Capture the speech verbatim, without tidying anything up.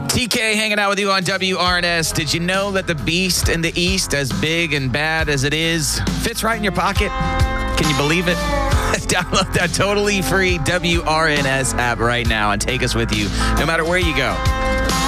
T K hanging out with you on W R N S. Did you know that the beast in the East, as big and bad as it is, fits right in your pocket? Can you believe it? Download that totally free W R N S app right now and take us with you no matter where you go.